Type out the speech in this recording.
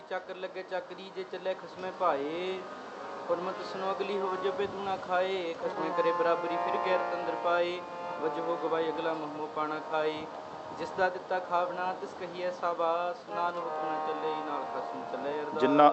ਚੱਕਰ ਲੱਗੇ ਚੱਕਰੀ ਜੇ ਚੱਲੇ ਖਸਮੇ ਭਾਏ। ਹੁਰਮਤ ਸੁਨੋ ਅਗਲੀ ਹੋ ਜਬੇ ਤੂੰ ਨਾ ਖਾਏ। ਖਸਮੇ ਕਰੇ ਬਰਾਬਰੀ ਫਿਰ ਗੈਰ ਤੰਦਰ ਪਾਏ। ਵਜਹੋ ਗਵਾਈ ਅਗਲਾ ਮਹਮੋ ਪਾਣਾ ਖਾਏ। ਜਿਸ ਦਾ ਦਿੱਤਾ ਖਾਵਣਾ ਤਿਸ ਕਹੀਏ ਸਾਬਾਸ। ਨਾਨ ਹੁਕਮ ਚੱਲੇ ਨਾਲ ਖਸਮ ਚੱਲੇ ਅਰਦਾਸ। ਜਿੰਨਾ